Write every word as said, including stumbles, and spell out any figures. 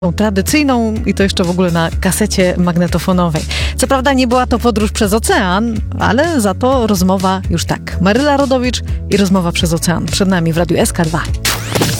tradycyjną i to jeszcze w ogóle na kasecie magnetofonowej. Co prawda nie była to podróż przez ocean, ale za to rozmowa już tak. Maryla Rodowicz i rozmowa przez ocean. Przed nami w Radiu S K dwa.